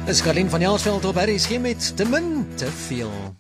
Dis Karlien van Jaarsveld op RSG met te min te veel.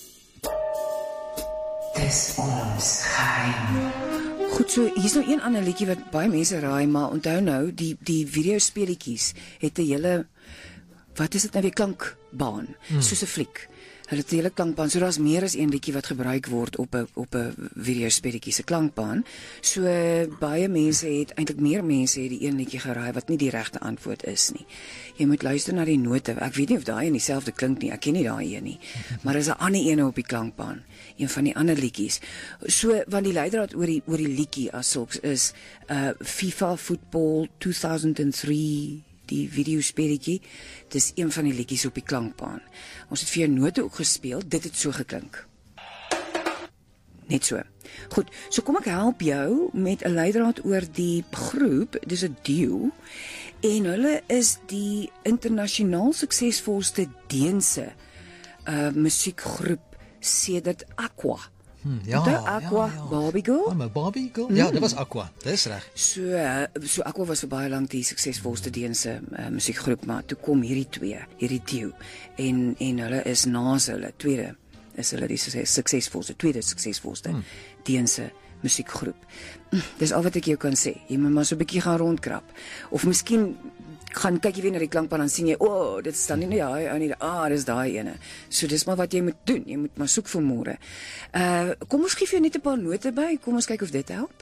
Dis ons geheim. Goed, so hier's nou een ander liedjie wat baie mense raai, maar onthou nou, die videospeletjies het 'n hele, wat is dit nou weer, klankbaan, soos 'n fliek. Hulle het 'n hele klankbaan, so daar's meer as een liedjie wat gebruik word op 'n videospeletjie se klankbaan. So baie mense het, eintlik meer mense het die een liedjie geraai wat nie die regte antwoord is nie. Jy moet luister na die note. Ek weet nie of daai een dieselfde klink nie. Ek ken nie daai een nie. Maar is 'n ander een op die klankbaan. Een van die ander liedjies. So want die leidraad oor die liedjie as sulks is FIFA Football 2003, die videospeletjie. Dis een van die liedjies op die klankbaan. Ons het vir jou note ook gespeel. Dit het so geklink. Net so. Goed, so kom ek help jou met 'n leidraad oor die groep. Dis 'n duo. En hulle is die internasionaal suksesvolste Deense musiekgroep sedert Aqua. Ja, De Aqua, Barbie Girl. Maar Barbie Girl? Ja, dit was Aqua. Dis reg. So Aqua was vir baie lank die suksesvolste Deense musiekgroep, maar toe kom hierdie duo. En hulle is na hulle tweede is hulle die tweede suksesvolste Deense musiekgroep. Dis al wat ek jou kan sê. Jy moet maar so 'n bietjie gaan rondkrap. Of miskien gaan kyk jy weer na die klankbaan en sien jy, dit staan nie dis daai ene. So dis maar wat jy moet doen. Jy moet maar soek vir môre. Kom ons gee vir jou net 'n paar note by. Kom ons kyk of dit help.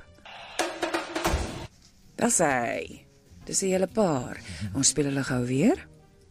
Dis hy. Dis 'n hele paar. Ons speel hulle gou weer.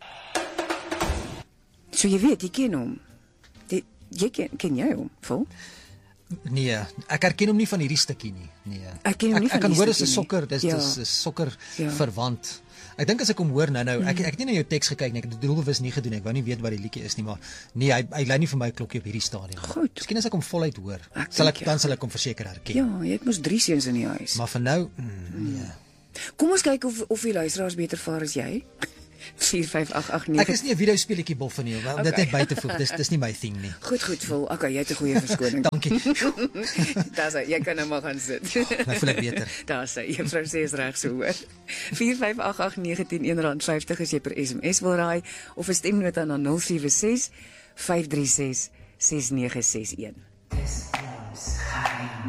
So jy weet, jy ken hom. Ken jy hom, vol? Nee, ek herken hom nie van hierdie stukkie nie. Nee. Ek ken hom nie van ek kan die hoor dis 'n stukkie sokker, nie. dis sokker verwant. Ek dink as ek hom hoor nou, ek het nie na jou teks gekyk nie, ek het dit doelbewus nie gedoen. Ek wou nie weet wat die liedjie is nie, maar nee, hy lei nie vir my 'n klokkie op hierdie stadium. Goed. Miskien as ek hom voluit hoor, dan sal ek hom verseker herken. Ja, jy het mos 3 seuns in die huis. Maar vir nou, nee. Kom ons kyk of die luisteraars beter vaar as jy. 45889. Ek is nie 'n videospeletjie bof van jou, wel, dit net by te voeg. Dis nie my thing nie. Goed, vol. Okay, jy het 'n goeie verskoning. Dankie. Daar's hy. Jy kan nou maar gaan sit. Nou voel ek beter. Daar's hy. Juffrou sê is reg so hoor. 4588910 R50 as jy per SMS wil raai of 'n stemnota na 076 536 6961. Dis ons geheim.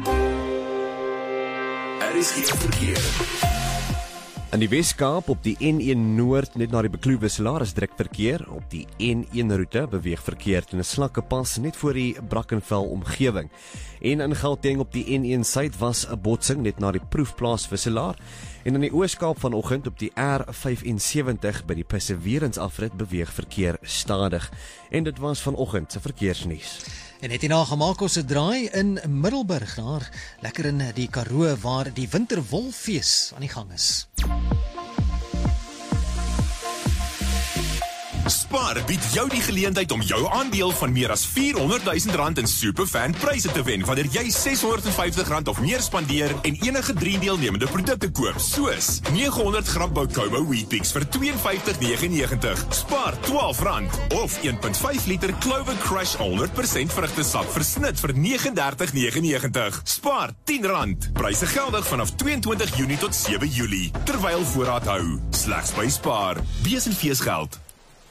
RSG verkeer. In die Wes-Kaap op die N1 Noord net na die Bekloof Wisselaar is druk verkeer. Op die N1 roete beweeg verkeer in 'n slakkepas net voor die Brackenfell omgewing. En in Gauteng op die N1 Suid was 'n botsing net na die Proefplaas Wisselaar. En in die Oos-Kaap vanoggend op die R75 by die Perseverance afrit beweeg verkeer stadig. En dit was vanoggend se verkeersnuus. En het hierna gemaak ons 'n draai in Middelburg, daar lekker in die Karoo waar die Winterwolfees aan die gang is. Spar bied jou die geleentheid om jou aandeel van meer as R400,000 in Superfan pryse te wen wanneer jy R650 of meer spandeer en enige 3 deelnemende produkte koop, soos 900 gram Boukouma Weet-Bix vir R52,99, Spar R12 of 1.5 liter Clover Crush 100% vrugtesap versnit vir R39,99. Spar R10. Pryse geldig vanaf 22 Junie tot 7 Julie, terwyl voorraad hou. Slegs by Spar. Besenfees geld.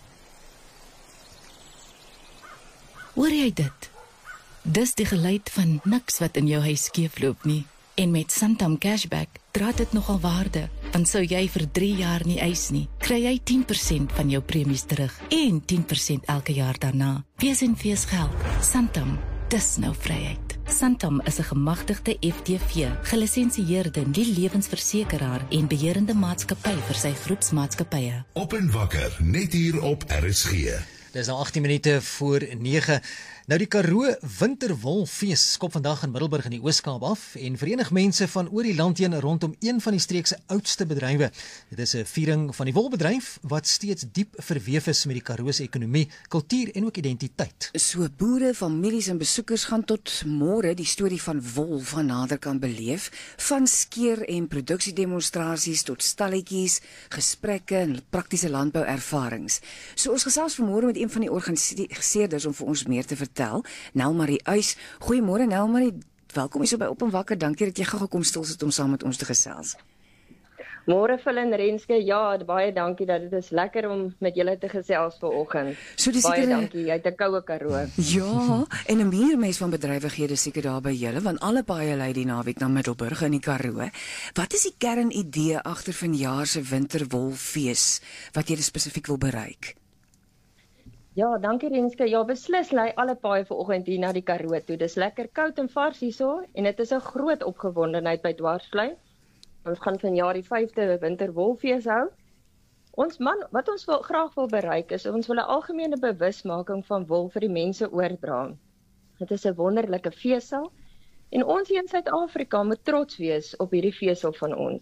Hoor jy dit? Dis die geluid van niks wat in jou huis skeefloop nie. En met Santam Cashback dra dit nogal waarde. Want sou jy vir 3 jaar nie eis nie, kry jy 10% van jou premies terug en 10% elke jaar daarna. Wees en fees geld. Santam, dis nou vryheid. Santam is 'n gemagtigde FTV, gelisensieerde nie-lewensversekeraar en beheerende maatskappy vir sy groepsmaatskappye. Op en wakker, net hier op RSG. Dis nou 18 minute voor 9. Nou die Karoo Winterwolfees skop vandag in Middelburg in die Oos-Kaap af en verenig mense van oor die land heen rondom een van die streek se oudste bedrywe. Dit is 'n viering van die wolbedryf wat steeds diep verweef is met die Karoo se ekonomie, kultuur en ook identiteit. So boere, families en besoekers gaan tot môre die storie van wol van nader kan beleef, van skeer en produksiedemonstrasies tot stalletjies, gesprekke en praktiese landbouervarings. So ons gesels vanmôre met een van die organiseerders om vir ons meer te vertel. Nelmarie Uys. Goeiemôre Nelmarie, welkom hier so by Op en Wakker. Dankie dat jy gou gekom stil sit om saam met ons te gesels. Môre Phil en Renske, ja, baie dankie dat dit is lekker om met julle te gesels vanoggend. So dis Baie seker dankie, jy het 'n koue Karoo. Ja, en 'n meer mense van bedrywighede seker daar by julle, want alle paaie lei die naweek na Middelburg in die Karoo. Wat is die kernidee agter vanjaar se Winterwolfees wat jy spesifiek wil bereik? Ja, dankie Renske. Ja, beslis lei alle paaie vanoggend hier na die Karoo toe. Dis lekker koud en vars hierso en dit is 'n groot opgewondenheid by Dwarsvlei. Ons gaan vanjaar die 5de Winterwolfees hou. Wat ons graag wil bereik is, ons wil 'n algemene bewusmaking van wol vir die mense oordra. Dit is 'n wonderlike vesel en ons hier in Suid-Afrika moet trots wees op hierdie vesel van ons.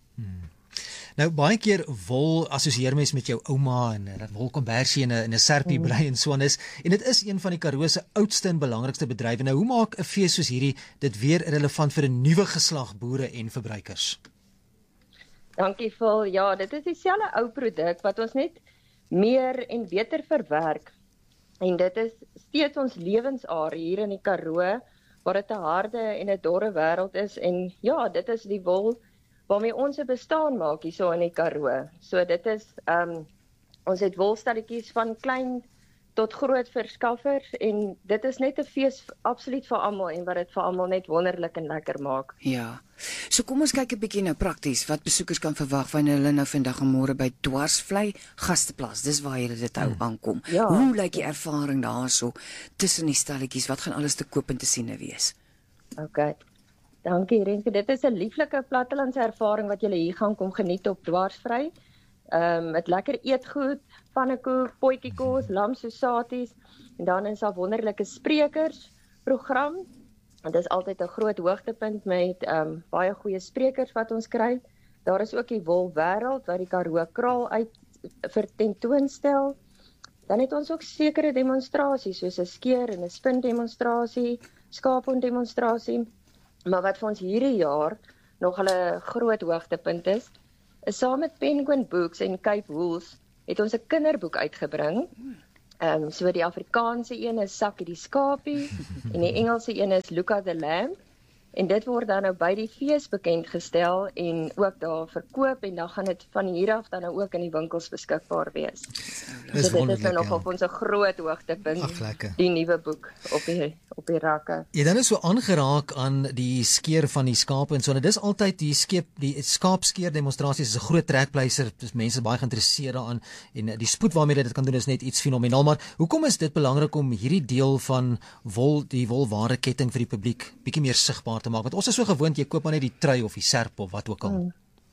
Nou baie keer wol assosieer mens met jou ouma en dat wolkombersie en 'n serpie brei en so aan is. En dit is een van die Karoo se oudste en belangrikste bedrywe. Nou hoe maak 'n fees soos hierdie dit weer relevant vir 'n nuwe geslag boere en verbruikers? Dankie Phil. Ja, dit is dieselfde ou produk wat ons net meer en beter verwerk. En dit is steeds ons lewensaar hier in die Karoo, waar dit 'n harde en 'n dorre wêreld is. En ja, dit is die wol waarmee ons 'n bestaan maak hierso in die Karoo. So dit is ons het wolstalletjies van klein tot groot verskaffers en dit is net 'n fees absoluut vir almal en wat dit vir almal net wonderlik en lekker maak. Ja. So kom ons kyk 'n bietjie nou prakties wat besoekers kan verwag wanneer hulle nou vandag en môre by Dwarsvlei Gasteplas. Dis waar jy dit hou aankom. Ja. Hoe lyk die ervaring daarso tussen die stalletjies? Wat gaan alles te koop en te sien wees? Okay. Dankie Renke. Dit is 'n lieflike plattelandse ervaring wat julle hier gaan kom geniet op Dwarsvlei. Met lekker eetgoed, pannekoek, potjiekos, lamsosaties en dan is daar wonderlike sprekers program. En dit is altyd 'n groot hoogtepunt met baie goeie sprekers wat ons kry. Daar is ook die wolwêreld wat die Karoo kraal uit vertentoonstel. Dan het ons ook sekere demonstrasies soos 'n skeer en 'n spin demonstrasie, skaapond demonstrasie. Maar wat vir ons hierdie jaar nog 'n groot hoogtepunt is saam met Penguin Books en Cape Wools het ons 'n kinderboek uitgebring. So die Afrikaanse een is Sakkie die Skapie en die Engelse een is Luca the Lamb. En dit word dan nou by die fees bekend gestel en ook daar verkoop en dan gaan dit van hier af dan nou ook in die winkels beskikbaar wees. Dis So dit is nou nog op ons 'n groot hoogtepunt. Ag, lekker. Die nuwe boek op die rakke. Jy dan is so aangeraak aan die skeer van die skape en so. En dit is altyd die skaapskeer demonstrasies is 'n groot trekpleister. Dis mense baie geïnteresseerd daaraan en die spoed waarmee dit kan doen is net iets fenomenaal. Maar hoekom is dit belangrik om hierdie deel van die wolwareketting vir die publiek bietjie meer sigbaar te maak? Want ons is so gewoond jy koop maar net die trui of die serp of wat ook al.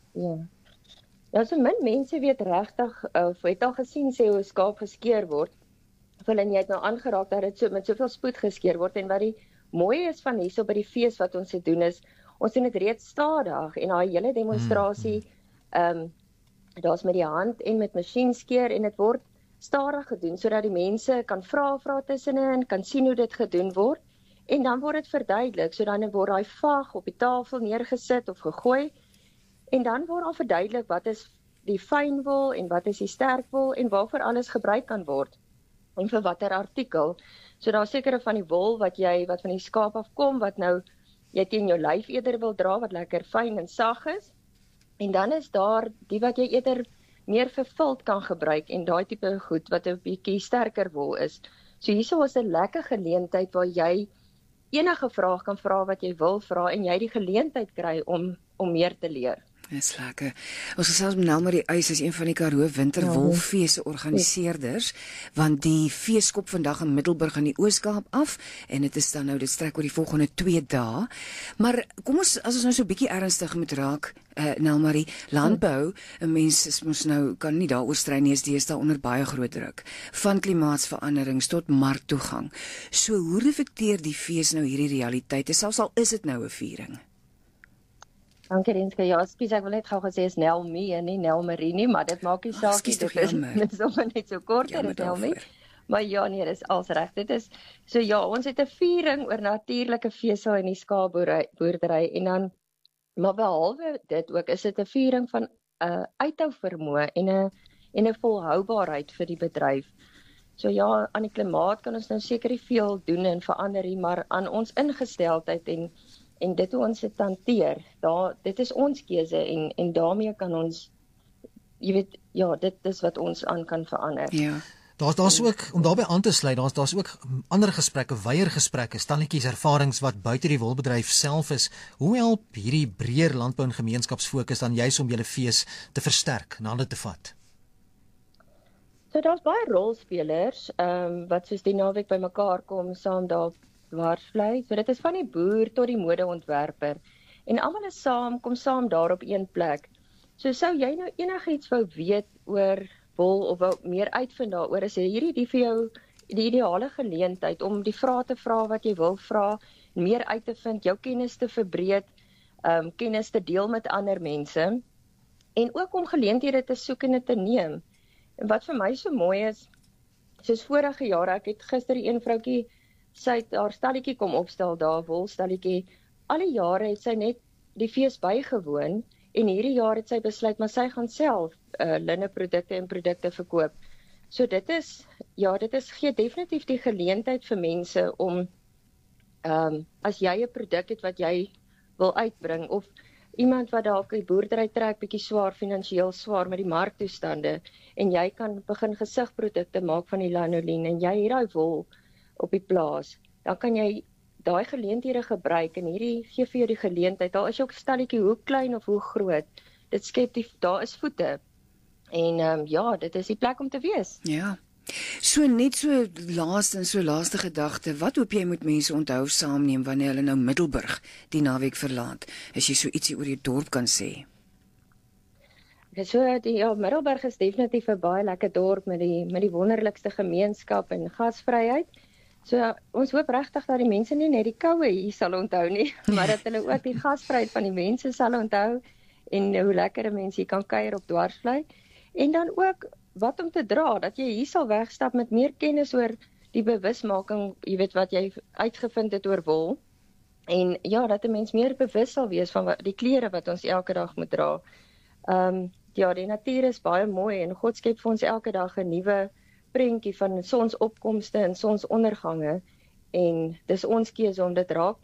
Ja, so min mense weet regtig of het al gesien sê hoe 'n skaap geskeer word. En jy het nou aangeraak dat dit so met soveel spoed geskeer word en wat die mooi is van hierso by die fees wat ons doen is, ons doen dit reeds stadig en daai hele demonstrasie daar's met die hand en met masjienskeer en dit word stadig gedoen sodat die mense kan vra tussenin, kan sien hoe dit gedoen word en dan word dit verduidelik, so dan word daai vag op die tafel neergesit of gegooi en dan word al verduidelik wat is die fynwol en wat is die sterkwol en waarvoor alles gebruik kan word. En vir watter artikel. So daar sekere van die wol wat van die skaap afkom, wat nou jy teen jou lyf eerder wil dra, wat lekker fyn en sag is. En dan is daar die wat jy eerder meer vir vilt kan gebruik en daai tipe goed wat 'n bietjie sterker wol is. So hierso is 'n lekker geleentheid waar jy enige vraag kan vra wat jy wil vra en jy die geleentheid kry om meer te leer. Dis lekker. Ons gesels met Nelmarie Uys, is een van die Karoo Winterwolfees se organiseerders, want die fees skop vandag in Middelburg in die Oos-Kaap af en dit strek oor die volgende 2 dae. Maar kom ons as ons nou so 'n bietjie ernstig moet raak, Nelmarie, landbou, 'n mens is mos nou kan nie daaroor strei nie, is deesdae onder baie groot druk, van klimaatsveranderings tot marktoegang. So hoe reflekteer die fees nou hierdie realiteite, selfs al is dit nou 'n viering? Dankie Renske, ja, ek wil net gou gesê is Nelmie en nie Nelmarie nie, maar dit maak nie saak nie, dit is sommer net so kort en Nelmie. Maar ja, nee, dis als reg. Dit is so ja, ons het 'n viering oor natuurlike vesel in die skaapboerdery en dan maar behalwe dit ook is dit 'n viering van uithou vermoë en 'n volhoubaarheid vir die bedryf. So ja, aan die klimaat kan ons nou seker nie veel doen en verander nie, maar aan ons ingesteldheid en en dit hoe ons dit hanteer. Dit is ons keuse en daarmee kan ons, jy weet, ja, dit is wat ons aan kan verander. Ja. Daar's ook, om daarbey aan te sluit, daar's ook ander gesprekke, weiergesprekke, stalletjies, ervarings wat buite die wolbedryf self is. Hoe help hierdie breër landbou en gemeenskapsfokus dan juis om julle fees te versterk, na hulle te vat? So daar's baie rolspelers, wat soos die naweek bymekaar kom, saam daar dwarsvlei. So dit is van die boer tot die modeontwerper. En almal is kom saam daar op een plek. So sou jy nou enigiets wou weet oor wol of wou meer uitvind daaroor, is hierdie vir jou die ideale geleentheid om die vrae te vra wat jy wil vra, meer uit te vind, jou kennis te verbreed, kennis te deel met ander mense en ook om geleenthede te soek en dit te neem. En wat vir my so mooi is, soos vorige jare, ek het gister een vroutjie, sy het haar stalletjie kom opstel daar, wolstalletjie. Al die jare het sy net die fees bygewoon en hierdie jaar het sy besluit, maar sy gaan self linneprodukte en produkte verkoop. So dit gee definitief die geleentheid vir mense om, as jy 'n produk het wat jy wil uitbring, of iemand wat dalk die boerdery trek bietjie swaar, finansiëel swaar met die marktoestande, en jy kan begin gesigprodukte maak van die lanolien, en jy het daai wol op die plaas, dan kan jy daai geleenthede gebruik, en hierdie gee vir jou die geleentheid, daar is jou stalletjie hoe klein of hoe groot, dit skep daar is voete, en dit is die plek om te wees. Ja. So net so laaste gedagte, wat hoop jy moet mense onthou saamneem wanneer hulle nou Middelburg die naweek verlaat, as jy so ietsie oor die dorp kan sê? So, Middelburg is definitief 'n baie lekker dorp met die wonderlikste gemeenskap en gasvryheid. So, ons hoop regtig dat die mense nie net die koue hier sal onthou nie, maar dat hulle ook die gasvryheid van die mense sal onthou, en hoe lekker 'n mens hier kan kuier op dwarsvlei. En dan ook wat om te dra, dat jy hier sal wegstap met meer kennis oor die bewusmaking, jy weet wat jy uitgevind het oor wol. En ja, dat 'n mens meer bewus sal wees van die klere wat ons elke dag moet dra. Die natuur is baie mooi en God skep vir ons elke dag 'n nuwe prentjie van sonsopkomste en sonsondergange. En dis ons keuse om dit raak te